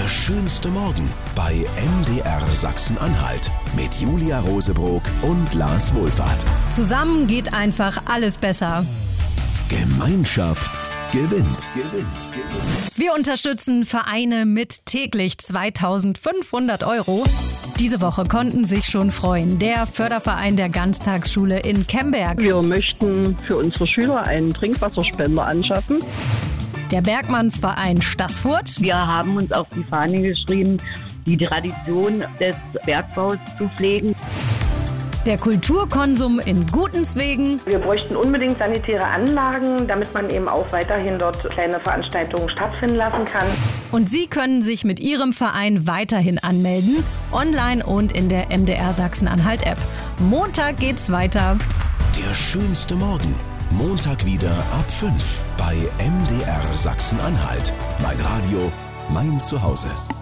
Der schönste Morgen bei MDR Sachsen-Anhalt mit Julia Rosebrock und Lars Wohlfahrt. Zusammen geht einfach alles besser. Gemeinschaft gewinnt. Wir unterstützen Vereine mit täglich 2.500 €. Diese Woche konnten sich schon freuen. Der Förderverein der Ganztagsschule in Kemberg. Wir möchten für unsere Schüler einen Trinkwasserspender anschaffen. Der Bergmannsverein Staßfurt. Wir haben uns auf die Fahne geschrieben, die Tradition des Bergbaus zu pflegen. Der Kulturkonsum in Gutenswegen. Wir bräuchten unbedingt sanitäre Anlagen, damit man eben auch weiterhin dort kleine Veranstaltungen stattfinden lassen kann. Und Sie können sich mit Ihrem Verein weiterhin anmelden, online und in der MDR Sachsen-Anhalt-App. Montag geht's weiter. Der schönste Morgen. Montag wieder ab 5 bei MDR Sachsen-Anhalt. Mein Radio, mein Zuhause.